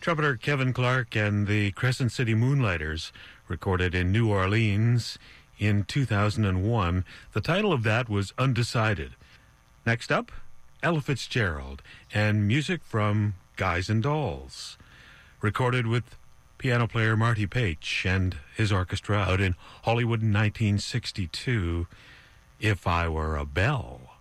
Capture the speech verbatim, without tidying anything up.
Trumpeter Kevin Clark and the Crescent City Moonlighters, recorded in New Orleans in two thousand one. The title of that was Undecided. Next up, Ella Fitzgerald and music from Guys and Dolls, recorded with piano player Marty Paich and his orchestra out in Hollywood in nineteen sixty-two, If I Were a Belle.